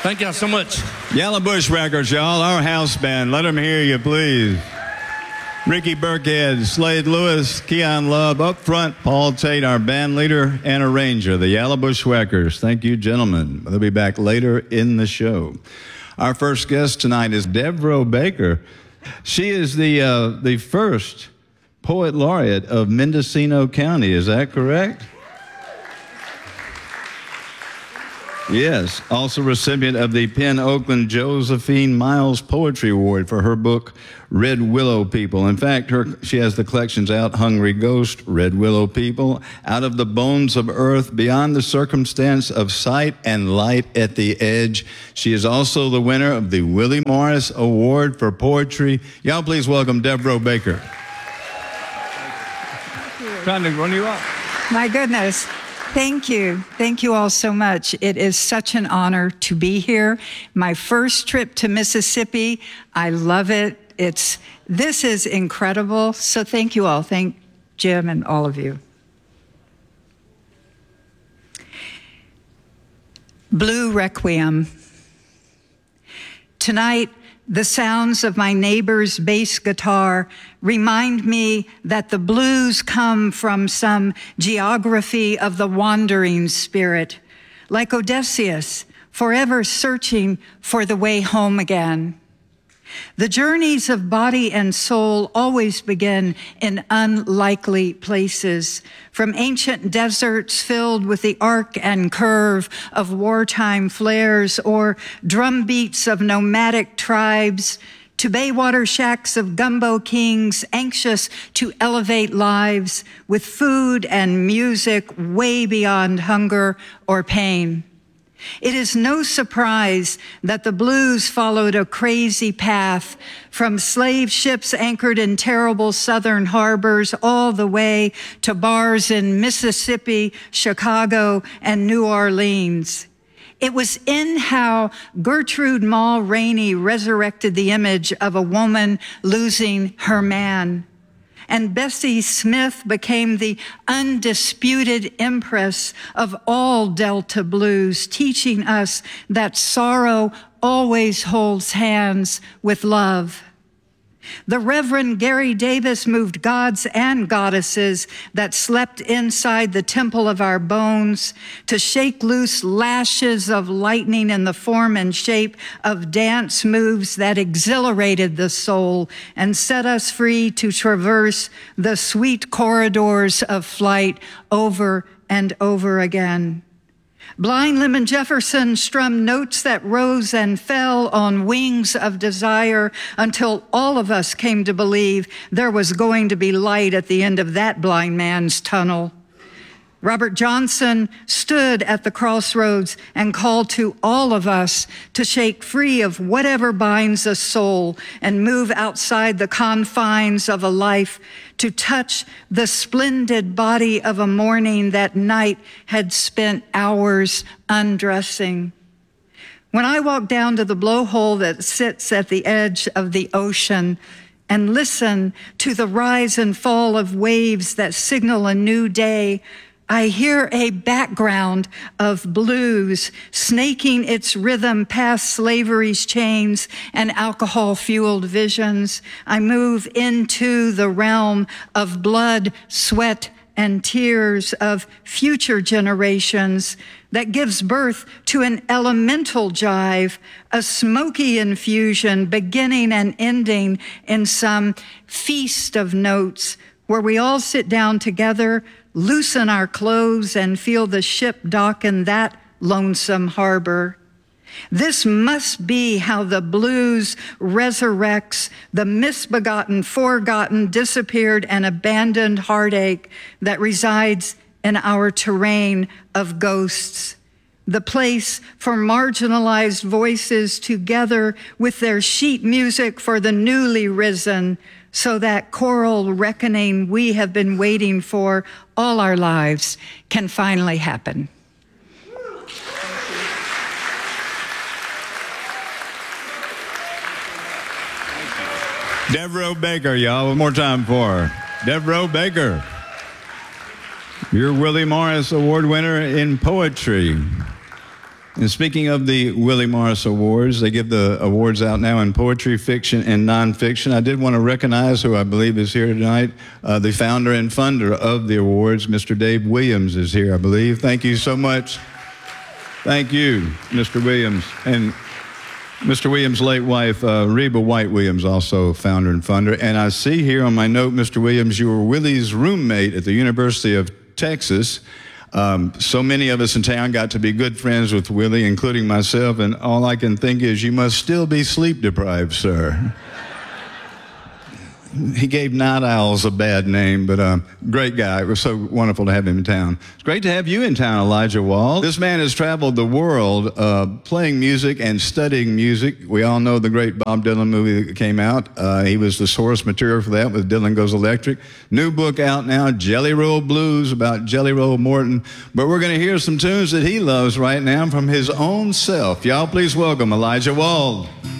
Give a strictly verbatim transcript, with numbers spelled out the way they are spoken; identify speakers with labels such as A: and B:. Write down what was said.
A: Thank y'all so much.
B: Yellow Bushwhackers, y'all, our house band. Let them hear you, please. Ricky Burkhead, Slade Lewis, Keon Love, up front, Paul Tate, our band leader and arranger, the Yellow Bushwhackers. Thank you, gentlemen. They'll be back later in the show. Our first guest tonight is Devereaux Baker. She is the uh, the first poet laureate of Mendocino County. Is that correct? Yes. Also recipient of the Penn Oakland Josephine Miles Poetry Award for her book, Red Willow People. In fact, her she has the collections out, Hungry Ghost, Red Willow People, Out of the Bones of Earth, Beyond the Circumstance of Sight, and Light at the Edge. She is also the winner of the Willie Morris Award for Poetry. Y'all please welcome Devereaux Baker.
A: Trying to run you up.
C: My goodness. Thank you. Thank you all so much. It is such an honor to be here. My first trip to Mississippi. I love it. It's, this is incredible. So thank you all. Thank Jim and all of you. Blue Requiem. Tonight, the sounds of my neighbor's bass guitar remind me that the blues come from some geography of the wandering spirit, like Odysseus, forever searching for the way home again. The journeys of body and soul always begin in unlikely places, from ancient deserts filled with the arc and curve of wartime flares or drum beats of nomadic tribes, to baywater shacks of gumbo kings anxious to elevate lives with food and music way beyond hunger or pain. It is no surprise that the blues followed a crazy path from slave ships anchored in terrible southern harbors all the way to bars in Mississippi, Chicago, and New Orleans. It was in how Gertrude Maul Rainey resurrected the image of a woman losing her man. And Bessie Smith became the undisputed empress of all Delta blues, teaching us that sorrow always holds hands with love. The Reverend Gary Davis moved gods and goddesses that slept inside the temple of our bones to shake loose lashes of lightning in the form and shape of dance moves that exhilarated the soul and set us free to traverse the sweet corridors of flight over and over again. Blind Lemon Jefferson strummed notes that rose and fell on wings of desire until all of us came to believe there was going to be light at the end of that blind man's tunnel. Robert Johnson stood at the crossroads and called to all of us to shake free of whatever binds a soul and move outside the confines of a life to touch the splendid body of a morning that night had spent hours undressing. When I walk down to the blowhole that sits at the edge of the ocean and listen to the rise and fall of waves that signal a new day, I hear a background of blues snaking its rhythm past slavery's chains and alcohol-fueled visions. I move into the realm of blood, sweat, and tears of future generations that gives birth to an elemental jive, a smoky infusion beginning and ending in some feast of notes where we all sit down together, loosen our clothes, and feel the ship dock in that lonesome harbor. This must be how the blues resurrects the misbegotten, forgotten, disappeared, and abandoned heartache that resides in our terrain of ghosts. The place for marginalized voices together with their sheet music for the newly risen, so that choral reckoning we have been waiting for all our lives can finally happen.
B: Devereaux Baker, y'all. One more time for her. Devereaux Baker. Your Willie Morris Award winner in poetry. And speaking of the Willie Morris Awards, they give the awards out now in poetry, fiction, and nonfiction. I did want to recognize who I believe is here tonight. Uh, the founder and funder of the awards, Mister Dave Williams, is here, I believe. Thank you so much. Thank you, Mister Williams. And Mister Williams' late wife, uh, Reba White Williams, also founder and funder. And I see here on my note, Mister Williams, you were Willie's roommate at the University of Texas. Um, so many of us in town got to be good friends with Willie, including myself, and all I can think is you must still be sleep deprived, sir. He gave night owls a bad name, but um, great guy. It was so wonderful to have him in town. It's great to have you in town, Elijah Wald. This man has traveled the world uh, playing music and studying music. We all know the great Bob Dylan movie that came out. Uh, he was the source material for that with Dylan Goes Electric. New book out now, Jelly Roll Blues, about Jelly Roll Morton. But we're going to hear some tunes that he loves right now from his own self. Y'all please welcome Elijah Wald.